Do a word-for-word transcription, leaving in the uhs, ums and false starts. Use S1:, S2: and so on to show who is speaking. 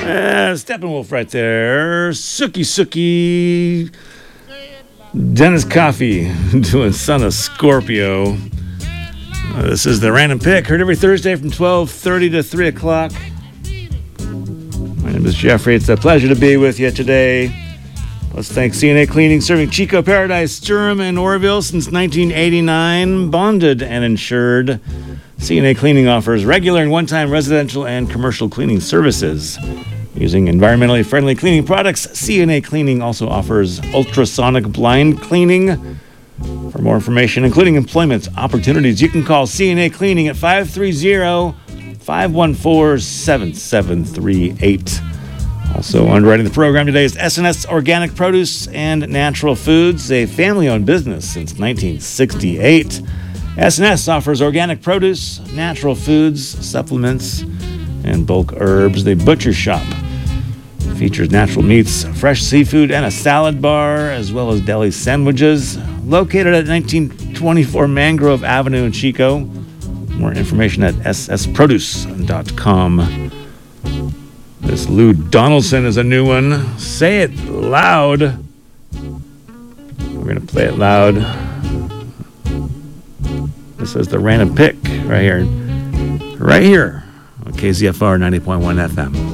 S1: Uh, Steppenwolf right there. Sookie Sookie. Dennis Coffee doing Son of Scorpio. Uh, this is the Random Pick. Heard every Thursday from twelve thirty to three o'clock. My name is Jeffrey. It's a pleasure to be with you today. Let's thank C and A Cleaning, serving Chico, Paradise, Durham, and Orville since nineteen eighty-nine. Bonded and insured. C and A Cleaning offers regular and one-time residential and commercial cleaning services. Using environmentally friendly cleaning products, C and A Cleaning also offers ultrasonic blind cleaning. For more information, including employment opportunities, you can call C and A Cleaning at five three zero, five one four, seven seven three eight. Also underwriting the program today is S and S Organic Produce and Natural Foods, a family-owned business since nineteen sixty-eight. S and S offers organic produce, natural foods, supplements, and bulk herbs. The Butcher Shop features natural meats, fresh seafood, and a salad bar, as well as deli sandwiches. Located at nineteen twenty-four Mangrove Avenue in Chico. More information at s s produce dot com. This Lou Donaldson is a new one. Say it loud. We're going to play it loud. This is the Random Pick right here. Right here on K Z F R ninety point one F M.